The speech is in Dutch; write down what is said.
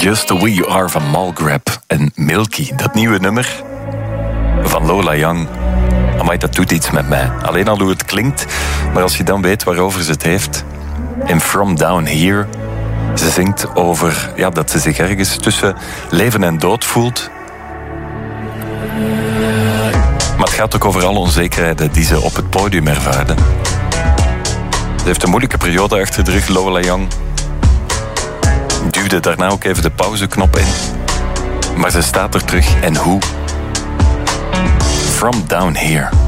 Just the Way You Are van Malgrab en Milky. Dat nieuwe nummer van Lola Young. Amai, dat doet iets met mij. Alleen al hoe het klinkt, maar als je dan weet waarover ze het heeft. In From Down Here. Ze zingt over dat ze zich ergens tussen leven en dood voelt. Maar het gaat ook over alle onzekerheden die ze op het podium ervaarde. Ze heeft een moeilijke periode achter de rug, Lola Young. Duwde daarna ook even de pauzeknop in. Maar ze staat er terug. En hoe? From Down Here.